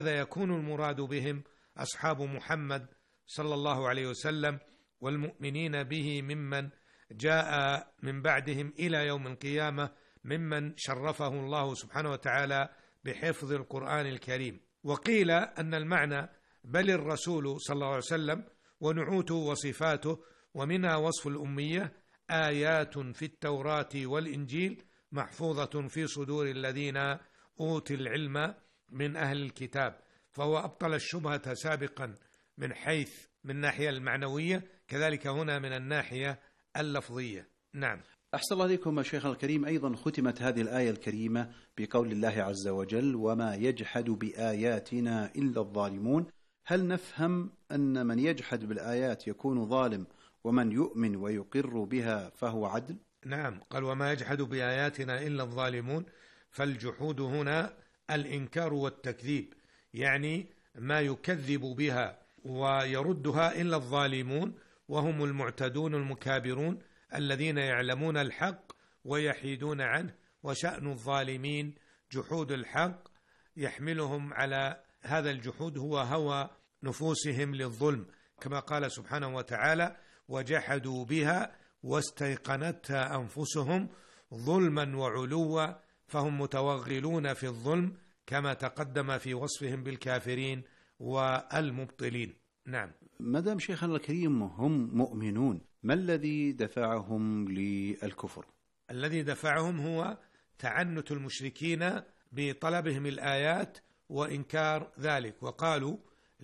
يكون المراد بهم أصحاب محمد صلى الله عليه وسلم والمؤمنين به ممن جاء من بعدهم إلى يوم القيامة ممن شرفه الله سبحانه وتعالى بحفظ القرآن الكريم. وقيل أن المعنى بل الرسول صلى الله عليه وسلم ونعوته وصفاته، ومنها وصف الأمية، آيات في التوراة والإنجيل محفوظة في صدور الذين أوتوا العلم من أهل الكتاب. فهو أبطل الشبهة سابقا من الناحية المعنوية، كذلك هنا من الناحية اللفظية. نعم. أحسن الله عليكم شيخنا الكريم. أيضا ختمت هذه الآية الكريمة بقول الله عز وجل: وما يجحد بآياتنا إلا الظالمون. هل نفهم أن من يجحد بالآيات يكون ظالم، ومن يؤمن ويقر بها فهو عدل؟ نعم، قال وما يجحد بآياتنا إلا الظالمون، فالجحود هنا الإنكار والتكذيب، يعني ما يكذب بها ويردها إلا الظالمون، وهم المعتدون المكابرون الذين يعلمون الحق ويحيدون عنه. وشأن الظالمين جحود الحق، يحملهم على هذا الجحود هو هوى نفوسهم للظلم، كما قال سبحانه وتعالى: وجحدوا بها واستيقنتها أنفسهم ظلما وعلوا فهم متوغلون في الظلم، كما تقدم في وصفهم بالكافرين والمبطلين. نعم. مدام شيخنا الكريم هم مؤمنون، ما الذي دفعهم للكفر؟ الذي دفعهم هو تعنت المشركين بطلبهم الآيات وإنكار ذلك، وقالوا: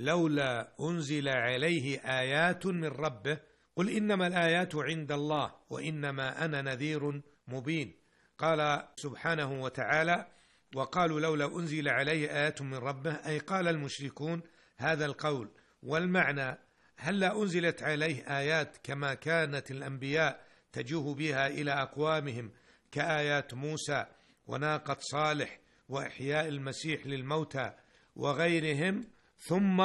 لولا أنزل عليه آيات من ربه قل إنما الآيات عند الله وإنما أنا نذير مبين. قال سبحانه وتعالى: وقالوا لولا أنزل عليه آيات من ربه، أي قال المشركون هذا القول. والمعنى: هلا أنزلت عليه آيات كما كانت الأنبياء تجوه بها إلى أقوامهم، كآيات موسى وناقة صالح وإحياء المسيح للموتى وغيرهم، ثم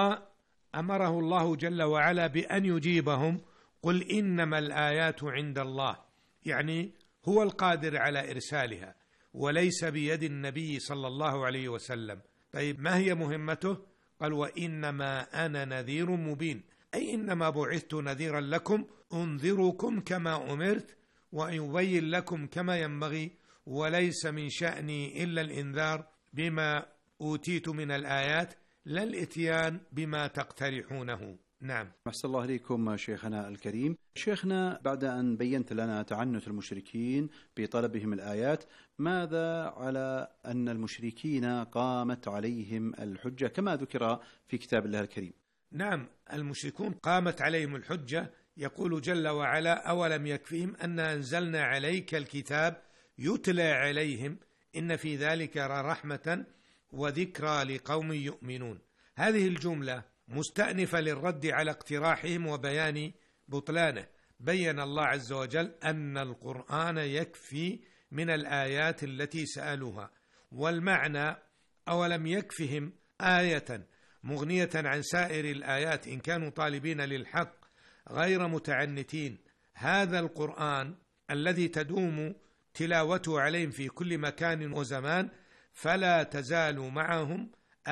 أمره الله جل وعلا بأن يجيبهم: قل إنما الآيات عند الله، يعني هو القادر على إرسالها وليس بيد النبي صلى الله عليه وسلم. طيب ما هي مهمته؟ قال: وإنما أنا نذير مبين، أي إنما بعثت نذيرا لكم أنذركم كما أمرت وأبين لكم كما ينبغي، وليس من شأني إلا الإنذار بما أوتيت من الآيات لا الإتيان بما تقترحونه. نعم. أحسن الله عليكم شيخنا الكريم. شيخنا، بعد أن بينت لنا تعنت المشركين بطلبهم الآيات، ماذا على أن المشركين قامت عليهم الحجة كما ذكر في كتاب الله الكريم؟ نعم، المشركون قامت عليهم الحجة. يقول جل وعلا: أولم يكفهم أن أنزلنا عليك الكتاب يتلى عليهم إن في ذلك رحمة وذكرى لقوم يؤمنون. هذه الجملة مستأنفة للرد على اقتراحهم وبيان بطلانه. بين الله عز وجل أن القرآن يكفي من الآيات التي سألوها، والمعنى: أولم يكفهم آية مغنية عن سائر الآيات إن كانوا طالبين للحق غير متعنتين. هذا القرآن الذي تدوم تلاوته عليهم في كل مكان وزمان، فلا تزال معهم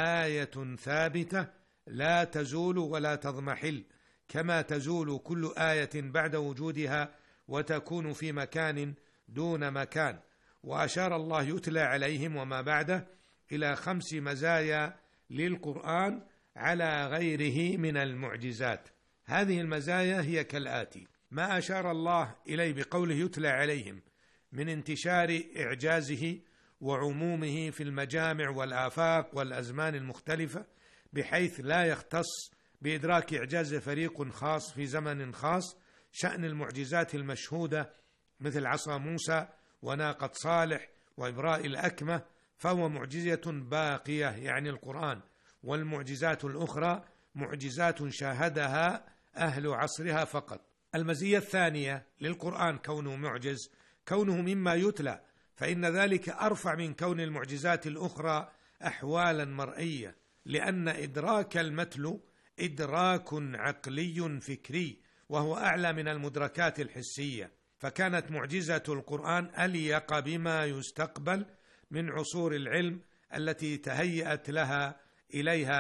آية ثابتة لا تزول ولا تضمحل، كما تزول كل آية بعد وجودها وتكون في مكان دون مكان. وأشار الله يتلى عليهم وما بعده إلى 5 مزايا للقرآن على غيره من المعجزات. هذه المزايا هي كالآتي: ما أشار الله إليه بقوله يتلى عليهم من انتشار إعجازه وعمومه في المجامع والآفاق والأزمان المختلفة، بحيث لا يختص بإدراك إعجاز فريق خاص في زمن خاص. شأن المعجزات المشهودة مثل عصا موسى وناقة صالح وإبراء الأكمة فهو معجزة باقية، يعني القرآن. والمعجزات الأخرى معجزات شاهدها أهل عصرها فقط. المزية الثانية للقرآن كونه معجز، كونه مما يتلى، فإن ذلك أرفع من كون المعجزات الأخرى أحوالا مرئية، لأن إدراك المتلو إدراك عقلي فكري، وهو أعلى من المدركات الحسية. فكانت معجزة القرآن أليق بما يستقبل من عصور العلم التي تهيأت لها إليها